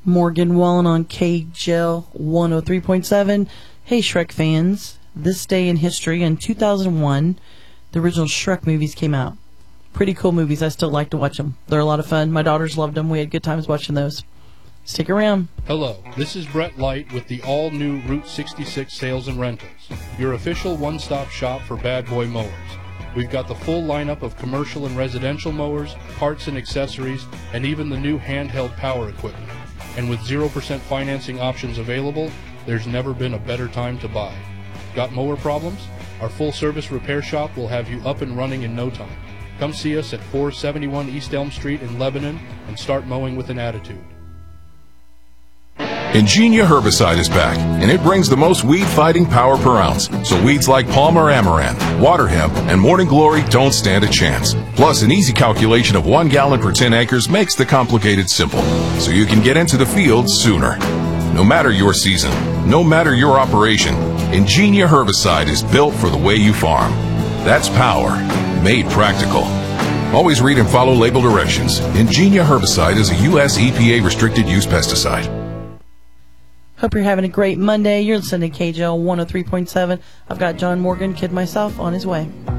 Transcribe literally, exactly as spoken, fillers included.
Morgan Wallen on K J L one oh three point seven. Hey Shrek fans, this day in history, in two thousand one, the original Shrek movies came out. Pretty cool movies. I still like to watch them. They're a lot of fun. My daughters loved them. We had good times watching those. Stick around. Hello, this is Brett Light with the all-new Route sixty-six Sales and Rentals, your official one-stop shop for bad boy mowers. We've got the full lineup of commercial and residential mowers, parts and accessories, and even the new handheld power equipment. And with zero percent financing options available, there's never been a better time to buy. Got mower problems? Our full-service repair shop will have you up and running in no time. Come see us at four seventy-one East Elm Street in Lebanon and start mowing with an attitude. Ingenia herbicide is back, and it brings the most weed-fighting power per ounce. So weeds like Palmer Amaranth, water hemp, and morning glory don't stand a chance. Plus, an easy calculation of one gallon per ten acres makes the complicated simple, so you can get into the field sooner. No matter your season, no matter your operation, Ingenia herbicide is built for the way you farm. That's power, made practical. Always read and follow label directions. Ingenia herbicide is a U S E P A restricted use pesticide. Hope you're having a great Monday. You're listening to K J L one oh three point seven. I've got John Morgan, kid myself, on his way.